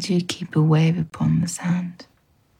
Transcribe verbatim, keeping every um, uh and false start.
as you keep a wave upon the sand.